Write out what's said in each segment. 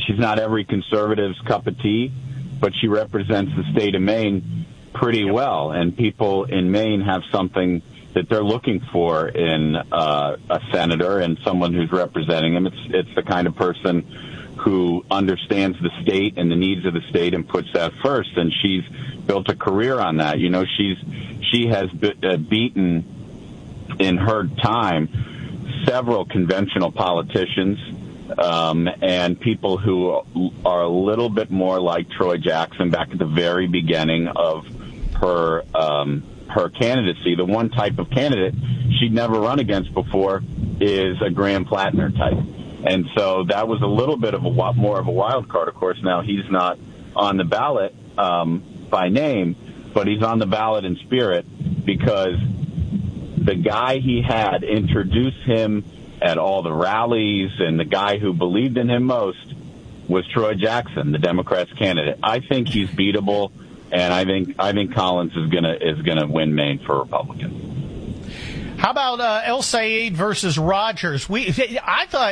she's not every conservative's cup of tea, but she represents the state of Maine pretty well, and people in Maine have something that they're looking for in a senator and someone who's representing them. It's the kind of person who understands the state and the needs of the state and puts that first, and she's built a career on that. You know, she has beaten in her time several conventional politicians and people who are a little bit more like Troy Jackson back at the very beginning of her candidacy. The one type of candidate she'd never run against before is a Graham Plattner type. And so that was a little bit of more of a wild card. Of course, now he's not on the ballot by name, but he's on the ballot in spirit because the guy he had introduce him at all the rallies, and the guy who believed in him most was Troy Jackson, the Democrats' candidate. I think he's beatable, and I think Collins is gonna win Maine for Republicans. How about El Sayed versus Rogers? I thought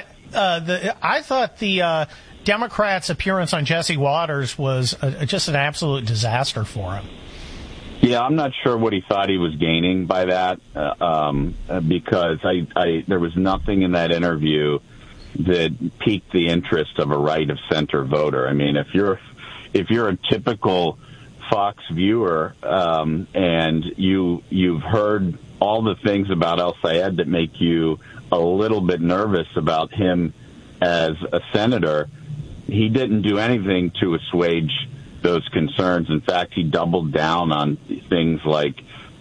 the Democrats' appearance on Jesse Waters was just an absolute disaster for him. Yeah, I'm not sure what he thought he was gaining by that, because there was nothing in that interview that piqued the interest of a right of center voter. I mean, if you're a typical Fox viewer and you've heard all the things about El Sayed that make you a little bit nervous about him as a senator, he didn't do anything to assuage those concerns. In fact, he doubled down on things like,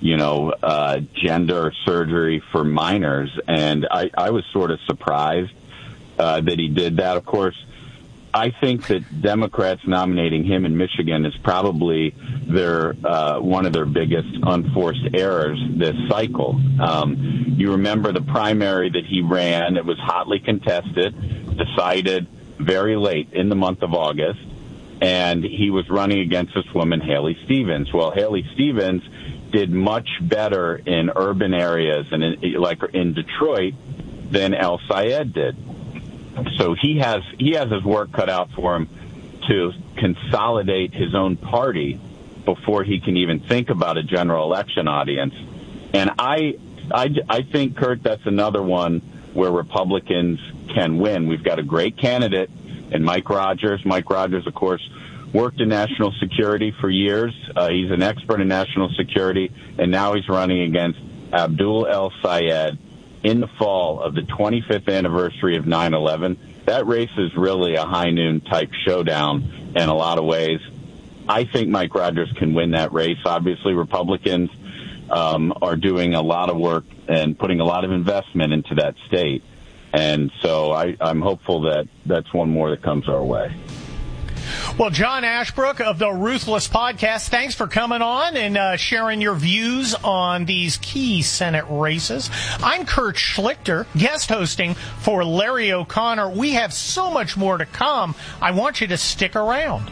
gender surgery for minors. And I was sort of surprised that he did that. Of course, I think that Democrats nominating him in Michigan is probably one of their biggest unforced errors this cycle. You remember the primary that he ran. It was hotly contested, decided very late in the month of August, and he was running against this woman, Haley Stevens. Well, Haley Stevens did much better in urban areas and in Detroit than El Sayed did. So he has his work cut out for him to consolidate his own party before he can even think about a general election audience. And I think, Kurt, that's another one where Republicans can win. We've got a great candidate in Mike Rogers. Mike Rogers, of course, worked in national security for years. He's an expert in national security, and now he's running against Abdul El Sayed in the fall of the 25th anniversary of 9/11. That race is really a high noon type showdown in a lot of ways. I think Mike Rogers can win that race. Obviously, Republicans are doing a lot of work and putting a lot of investment into that state. And so I'm hopeful that that's one more that comes our way. Well, John Ashbrook of the Ruthless Podcast, thanks for coming on and sharing your views on these key Senate races. I'm Kurt Schlichter, guest hosting for Larry O'Connor. We have so much more to come. I want you to stick around.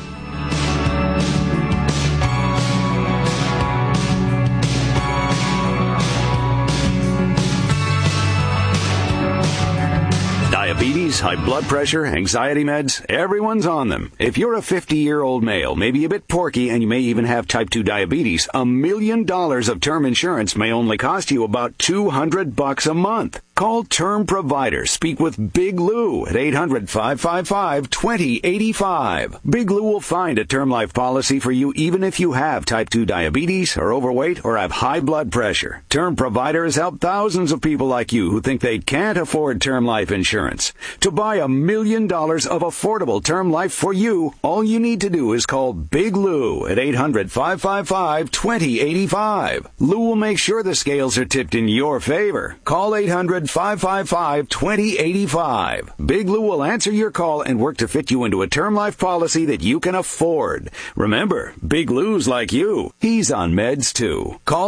Diabetes, high blood pressure, anxiety meds, everyone's on them. If you're a 50-year-old male, maybe a bit porky, and you may even have type 2 diabetes, $1 million of term insurance may only cost you about $200 a month. Call Term Provider. Speak with Big Lou at 800-555-2085. Big Lou will find a term life policy for you even if you have type 2 diabetes, are overweight, or have high blood pressure. Term Provider has helped thousands of people like you who think they can't afford term life insurance. To buy $1 million of affordable term life for you, all you need to do is call Big Lou at 800-555-2085. Lou will make sure the scales are tipped in your favor. Call 800-555-2085. Big Lou will answer your call and work to fit you into a term life policy that you can afford. Remember, Big Lou's like you. He's on meds too. Call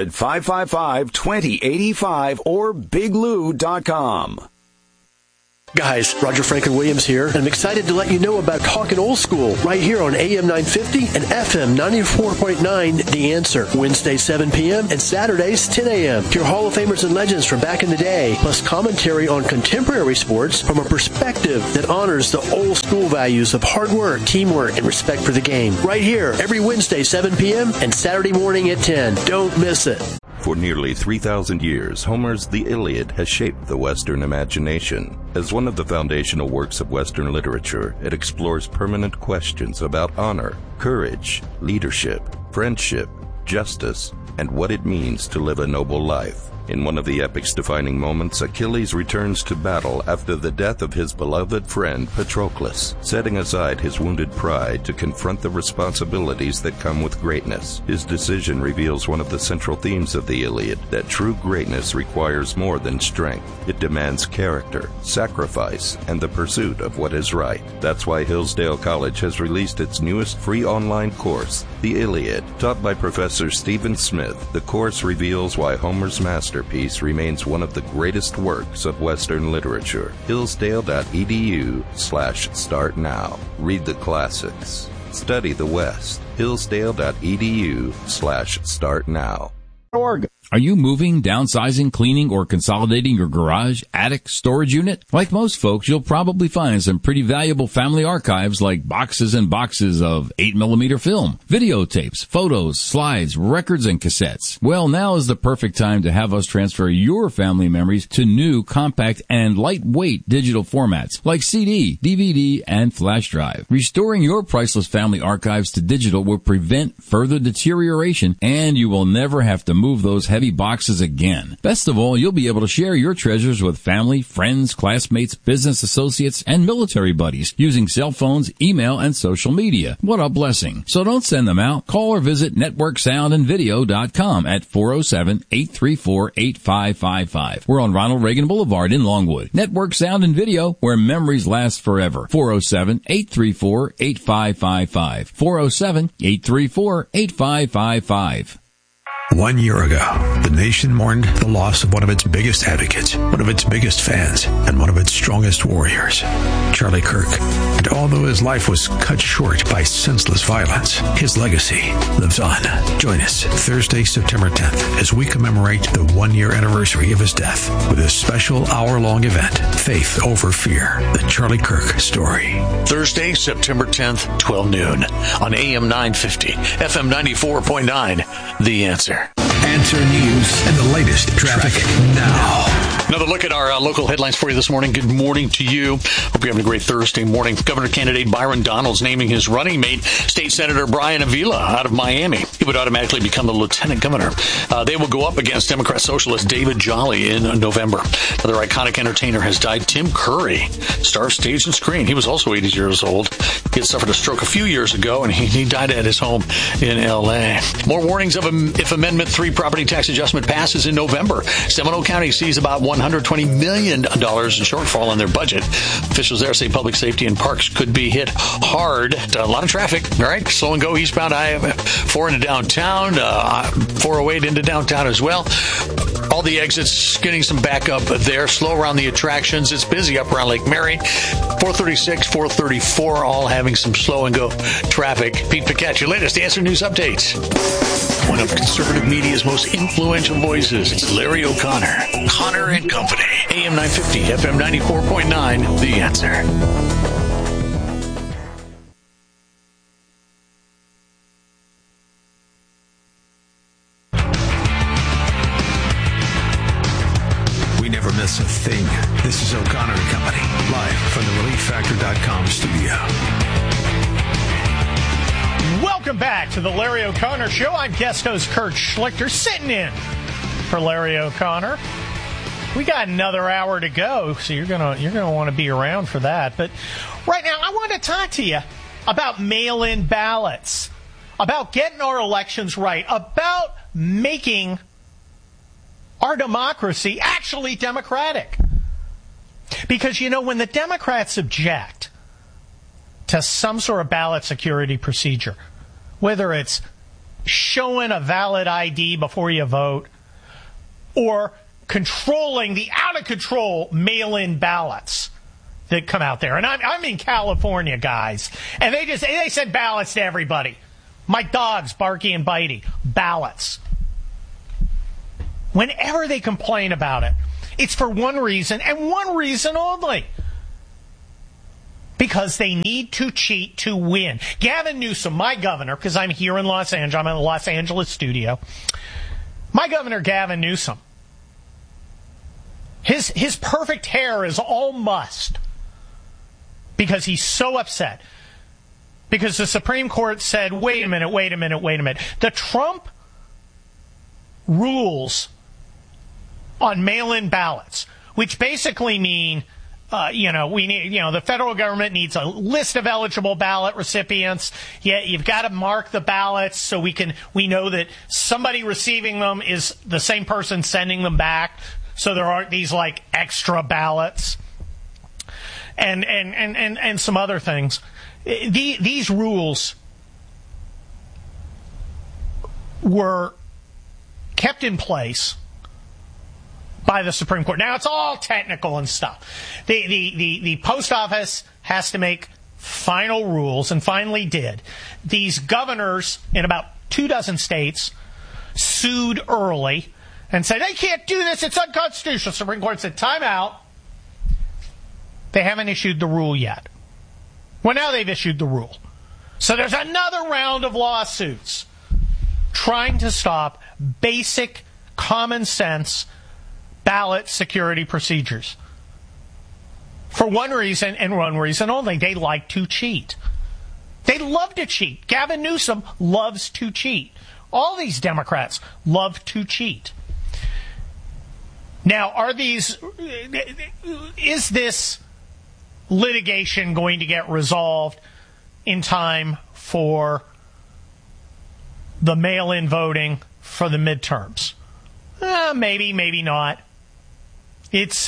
800-555-2085 or biglou.com. Guys, Roger Franklin Williams here, and I'm excited to let you know about Talkin' Old School right here on AM 950 and FM 94.9 The Answer. Wednesdays 7 p.m. and Saturdays 10 a.m. Hear Hall of Famers and legends from back in the day, plus commentary on contemporary sports from a perspective that honors the old school values of hard work, teamwork, and respect for the game. Right here, every Wednesday 7 p.m. and Saturday morning at 10. Don't miss it. For nearly 3,000 years, Homer's The Iliad has shaped the Western imagination. As one of the foundational works of Western literature, it explores permanent questions about honor, courage, leadership, friendship, justice, and what it means to live a noble life. In one of the epic's defining moments, Achilles returns to battle after the death of his beloved friend Patroclus, setting aside his wounded pride to confront the responsibilities that come with greatness. His decision reveals one of the central themes of the Iliad, that true greatness requires more than strength. It demands character, sacrifice, and the pursuit of what is right. That's why Hillsdale College has released its newest free online course, The Iliad. Taught by Professor Stephen Smith, the course reveals why Homer's masterpiece remains one of the greatest works of Western literature. Hillsdale.edu/start now. Read the classics. Study the West. Hillsdale.edu/start now. Are you moving, downsizing, cleaning, or consolidating your garage, attic, storage unit? Like most folks, you'll probably find some pretty valuable family archives like boxes and boxes of 8mm film, videotapes, photos, slides, records, and cassettes. Well, now is the perfect time to have us transfer your family memories to new, compact, and lightweight digital formats like CD, DVD, and flash drive. Restoring your priceless family archives to digital will prevent further deterioration, and you will never have to move those heavy boxes again. Best of all, you'll be able to share your treasures with family, friends, classmates, business associates, and military buddies using cell phones, email, and social media. What a blessing. So don't send them out. Call or visit networksoundandvideo.com at 407-834-8555. We're on Ronald Reagan Boulevard in Longwood. Network Sound and Video, where memories last forever. 407-834-8555. 407-834-8555. 1 year ago, the nation mourned the loss of one of its biggest advocates, one of its biggest fans, and one of its strongest warriors, Charlie Kirk. And although his life was cut short by senseless violence, his legacy lives on. Join us Thursday, September 10th, as we commemorate the 1-year anniversary of his death with a special hour-long event, Faith Over Fear, the Charlie Kirk story. Thursday, September 10th, 12 noon, on AM 950, FM 94.9, The Answer. Answer News and the latest traffic now. Another look at our local headlines for you this morning. Good morning to you. Hope you're having a great Thursday morning. Governor candidate Byron Donalds naming his running mate, State Senator Brian Avila, out of Miami. He would automatically become the lieutenant governor. They will go up against Democrat socialist David Jolly in November. Another iconic entertainer has died. Tim Curry, star of stage and screen. He was also 80 years old. He had suffered a stroke a few years ago, and he died at his home in L.A. More warnings of if Amendment 3 property tax adjustment passes in November. Seminole County sees about $120 million in shortfall in their budget. Officials there say public safety and parks could be hit hard. A lot of traffic, all right? Slow and go eastbound I-4 into downtown, 408 into downtown as well. All the exits getting some backup there. Slow around the attractions. It's busy up around Lake Mary. 436, 434, all having some slow and go traffic. Pete Paquette, your latest Answer News updates. One of conservative media's most influential voices. It's Larry O'Connor. Connor and Company. AM 950, FM 94.9, The Answer. Miss a thing. This is O'Connor and Company, live from the ReliefFactor.com studio. Welcome back to the Larry O'Connor Show. I'm guest host Kurt Schlichter, sitting in for Larry O'Connor. We got another hour to go, so you're gonna want to be around for that. But right now, I want to talk to you about mail-in ballots, about getting our elections right, about making our democracy actually democratic. Because, when the Democrats object to some sort of ballot security procedure, whether it's showing a valid ID before you vote or controlling the out-of-control mail-in ballots, that come out there. And I'm in California, guys. And they send ballots to everybody. My dogs, Barky and Bitey, ballots. Whenever they complain about it, it's for one reason and one reason only. Because they need to cheat to win. Gavin Newsom, my governor, because I'm here in Los Angeles, I'm in the Los Angeles studio. My governor, Gavin Newsom, his perfect hair is all mussed because he's so upset. Because the Supreme Court said, wait a minute. The Trump rules on mail-in ballots, which basically mean, the federal government needs a list of eligible ballot recipients. Yeah, you've got to mark the ballots so we know that somebody receiving them is the same person sending them back. So there aren't these like extra ballots and some other things. These rules were kept in place by the Supreme Court. Now, it's all technical and stuff. The post office has to make final rules, and finally did. These governors in about 24 states sued early and said, they can't do this, it's unconstitutional. The Supreme Court said, time out. They haven't issued the rule yet. Well, now they've issued the rule. So there's another round of lawsuits trying to stop basic common sense ballot security procedures. For one reason and one reason only. They like to cheat. They love to cheat. Gavin Newsom loves to cheat. All these Democrats love to cheat. Now, is this litigation going to get resolved in time for the mail-in voting for the midterms? Maybe, maybe not. It's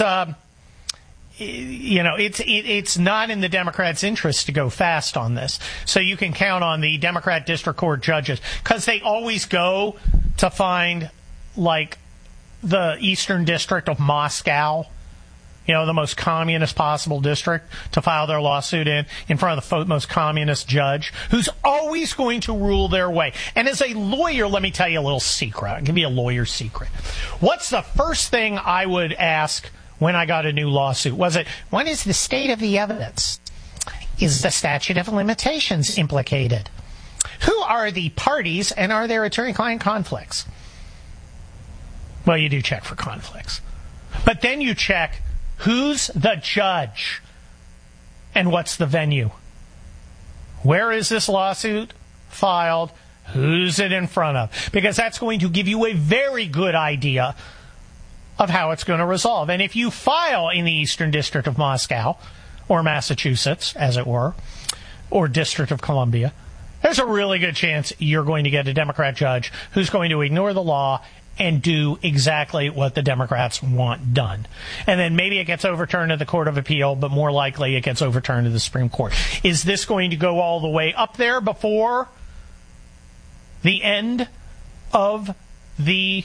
it's not in the Democrats' interest to go fast on this. So you can count on the Democrat district court judges, because they always go to find like the Eastern District of Moscow, the most communist possible district, to file their lawsuit in front of the most communist judge, who's always going to rule their way. And as a lawyer, let me tell you a little secret. I'll give you a lawyer's secret. What's the first thing I would ask when I got a new lawsuit? Was it, what is the state of the evidence? Is the statute of limitations implicated? Who are the parties, and are there attorney-client conflicts? Well, you do check for conflicts. But then you check, who's the judge? And what's the venue? Where is this lawsuit filed? Who's it in front of? Because that's going to give you a very good idea of how it's going to resolve. And if you file in the Eastern District of Moscow, or Massachusetts, as it were, or District of Columbia, there's a really good chance you're going to get a Democrat judge who's going to ignore the law and do exactly what the Democrats want done. And then maybe it gets overturned at the Court of Appeal, but more likely it gets overturned to the Supreme Court. Is this going to go all the way up there before the end of the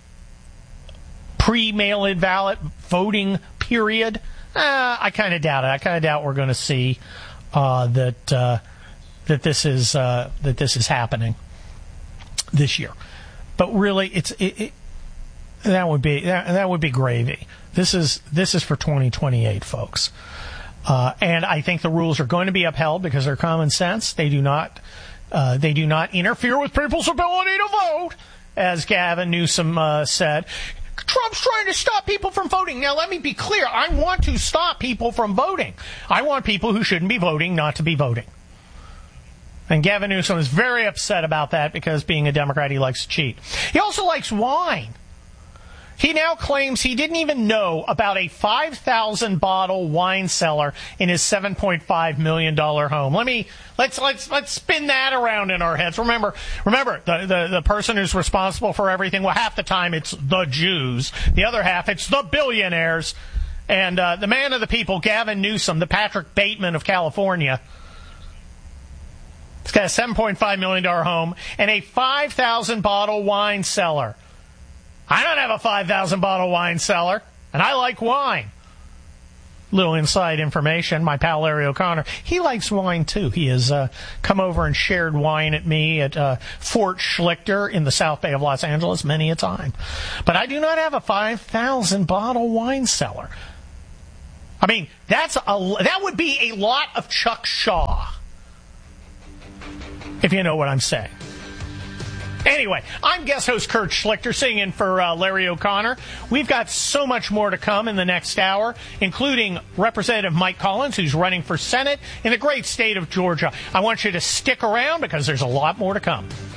pre-mail-in ballot voting period? I kind of doubt it. I kind of doubt we're going to see that this is happening this year. But really, that would be gravy. This is for 2028, folks. And I think the rules are going to be upheld because they're common sense. They do not interfere with people's ability to vote, as Gavin Newsom said. Trump's trying to stop people from voting. Now, let me be clear. I want to stop people from voting. I want people who shouldn't be voting not to be voting. And Gavin Newsom is very upset about that because, being a Democrat, he likes to cheat. He also likes wine. He now claims he didn't even know about a 5,000 bottle wine cellar in his $7.5 million home. Let's spin that around in our heads. Remember, the person who's responsible for everything, well, half the time it's the Jews. The other half, it's the billionaires. And the man of the people, Gavin Newsom, the Patrick Bateman of California, he's got a $7.5 million home and a 5,000 bottle wine cellar. I don't have a 5,000 bottle wine cellar, and I like wine. Little inside information, my pal Larry O'Connor, he likes wine too. He has come over and shared wine at me at Fort Schlichter in the South Bay of Los Angeles many a time. But I do not have a 5,000 bottle wine cellar. I mean, that would be a lot of Chuck Shaw, if you know what I'm saying. Anyway, I'm guest host Kurt Schlichter, sitting in for Larry O'Connor. We've got so much more to come in the next hour, including Representative Mike Collins, who's running for Senate in the great state of Georgia. I want you to stick around because there's a lot more to come.